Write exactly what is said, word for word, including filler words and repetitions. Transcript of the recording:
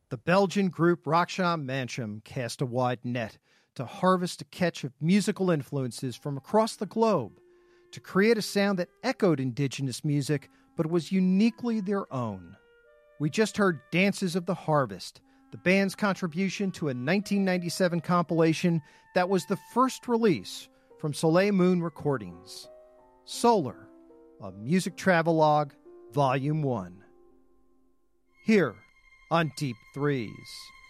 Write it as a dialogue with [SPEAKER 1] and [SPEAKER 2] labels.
[SPEAKER 1] The Belgian group Rocksham Mansham cast a wide net to harvest a catch of musical influences from across the globe to create a sound that echoed indigenous music but was uniquely their own. We just heard Dances of the Harvest, the band's contribution to a nineteen ninety-seven compilation that was the first release from Soleil Moon Recordings. Solar, a music travelogue, Volume one. Here on Deep Threes.